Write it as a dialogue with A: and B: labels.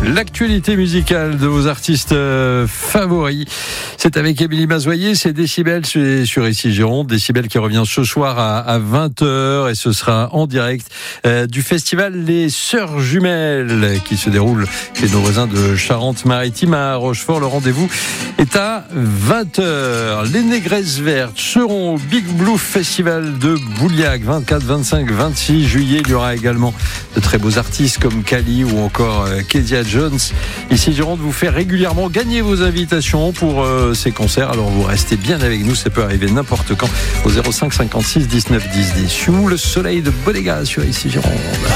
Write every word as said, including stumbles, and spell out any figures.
A: L'actualité musicale de vos artistes euh, favoris. C'est avec Émilie Mazoyer, c'est Décibel sur, sur Ici Gironde. Décibel qui revient ce soir à, à vingt heures et ce sera en direct euh, du festival Les Sœurs Jumelles qui se déroule chez nos voisins de Charente-Maritime à Rochefort. Le rendez-vous est à vingt heures. Les Négresses Vertes seront au Big Blue Festival de Bouliac, vingt-quatre, vingt-cinq, vingt-six juillet. Il y aura également de très beaux artistes comme Kali ou encore euh, Kezia Jones. Ici Gironde vous fait régulièrement gagner vos invitations pour euh, ces concerts. Alors vous restez bien avec nous, ça peut arriver n'importe quand au zéro cinq cinquante-six dix-neuf dix dix. Sous le soleil de Bodega sur Ici Gironde.